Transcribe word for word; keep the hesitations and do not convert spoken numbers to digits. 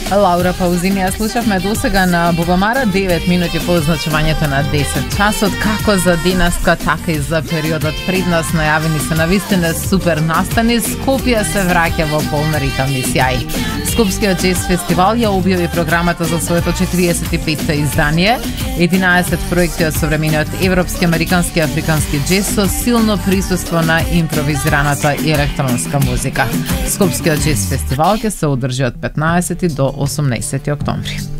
Лаура Паузини ја слушавме досега на Бубамара, девет минути по означувањето на десет часот. Како за денеска, така и за периодот пред нас најавени се навистина супер настани. Скопје се враќа во полн ритам и сјај. Скопскиот джез фестивал ја објави програмата за своето четириесет и петто издание. единаесет проекти од современиот европски, американски и африкански джез со силно присуство на импровизираната и електронска музика. Скопскиот джез фестивал ќе се одржи од петнаесети до осумнаесети октомври.